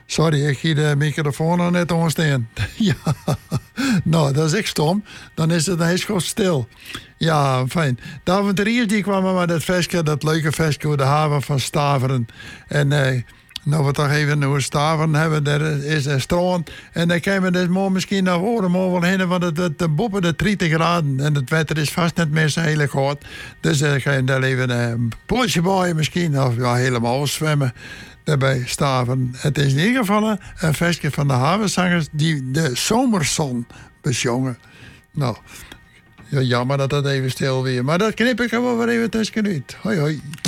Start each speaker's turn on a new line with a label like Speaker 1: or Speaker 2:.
Speaker 1: Sorry, ik zie de microfoon nog net onstaan. Ja, nou, dat is echt stom. Dan is het gewoon stil. Ja, fijn. De avonturiers die kwamen met dat festje, dat leuke festje de haven van Staveren. En nou we toch even naar Staveren hebben, daar is een strand. En dan kunnen we dus misschien naar voren wel heen, want het boven de 30 graden. En het wetter is vast niet meer zo heel goed. Dus dan ga je daar even een pootje bij misschien, of ja, helemaal zwemmen. Daarbij Staveren. Het is in ieder geval een festje van de havenzangers die de zomerzon bezongen. Nou, ja, jammer dat dat even stil weer. Maar dat knip ik er wel weer even tussenuit. Hoi, hoi.